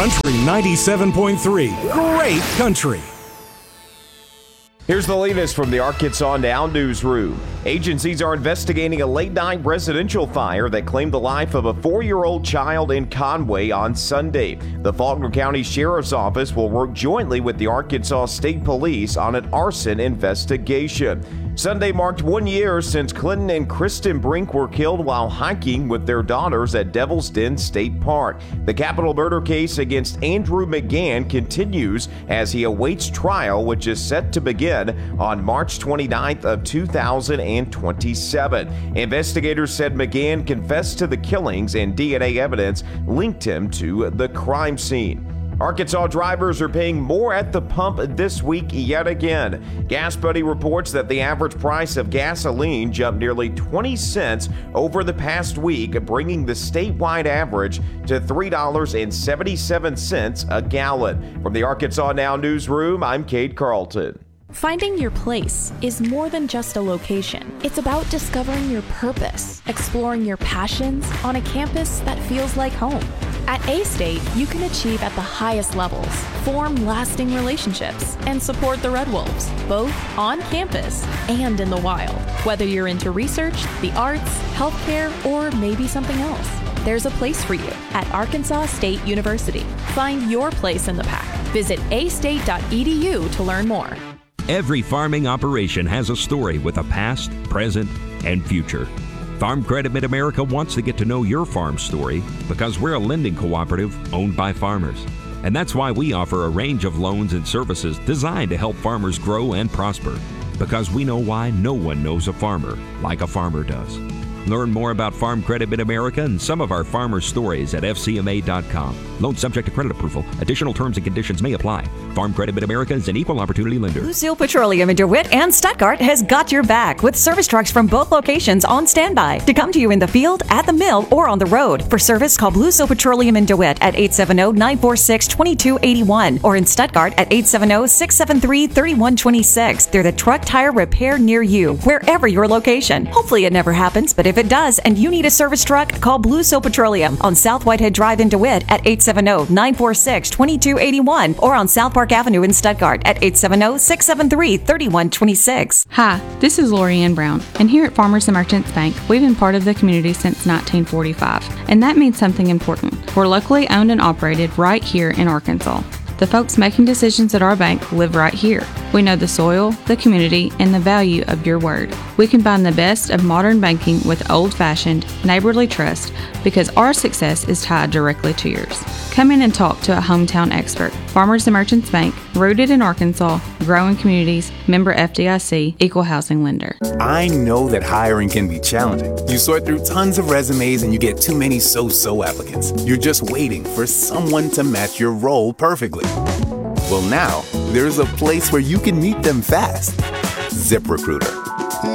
Country 97.3. Great country. Here's the latest from the Arkansas Now newsroom. Agencies are investigating a late-night residential fire that claimed the life of a 4-year-old child in Conway on Sunday. The Faulkner County Sheriff's Office will work jointly with the Arkansas State Police on an arson investigation. Sunday marked 1 year since Clinton and Kristen Brink were killed while hiking with their daughters at Devil's Den State Park. The capital murder case against Andrew McGann continues as he awaits trial, which is set to begin on March 29th of 2027. Investigators said McGann confessed to the killings and DNA evidence linked him to the crime scene. Arkansas drivers are paying more at the pump this week yet again. Gas Buddy reports that the average price of gasoline jumped nearly 20 cents over the past week, bringing the statewide average to $3.77 a gallon. From the Arkansas Now newsroom, I'm Kate Carlton. Finding your place is more than just a location. It's about discovering your purpose, exploring your passions on a campus that feels like home. At A-State, you can achieve at the highest levels, form lasting relationships, and support the Red Wolves, both on campus and in the wild. Whether you're into research, the arts, healthcare, or maybe something else, there's a place for you at Arkansas State University. Find your place in the pack. Visit astate.edu to learn more. Every farming operation has a story with a past, present, and future. Farm Credit Mid-America wants to get to know your farm story because we're a lending cooperative owned by farmers. And that's why we offer a range of loans and services designed to help farmers grow and prosper. Because we know why no one knows a farmer like a farmer does. Learn more about Farm Credit Mid-America and some of our farmer stories at fcma.com. Loan subject to credit approval. Additional terms and conditions may apply. Farm Credit Mid-America is an equal opportunity lender. Blue Seal Petroleum in DeWitt and Stuttgart has got your back with service trucks from both locations on standby to come to you in the field, at the mill, or on the road. For service, call Blue Seal Petroleum in DeWitt at 870-946-2281 or in Stuttgart at 870-673-3126. They're the truck tire repair near you, wherever your location. Hopefully it never happens, but if it does and you need a service truck, call Blue Seal Petroleum on South Whitehead Drive in DeWitt at 870-946-2281 or on South Park Avenue in Stuttgart at 870-673-3126. Hi, this is Lori Ann Brown, and here at Farmers and Merchants Bank, we've been part of the community since 1945, and that means something important. We're locally owned and operated right here in Arkansas. The folks making decisions at our bank live right here. We know the soil, the community, and the value of your word. We combine the best of modern banking with old-fashioned, neighborly trust because our success is tied directly to yours. Come in and talk to a hometown expert. Farmers and Merchants Bank, rooted in Arkansas, growing communities, member FDIC, equal housing lender. I know that hiring can be challenging. You sort through tons of resumes and you get too many so-so applicants. You're just waiting for someone to match your role perfectly. Well, now there's a place where you can meet them fast. ZipRecruiter.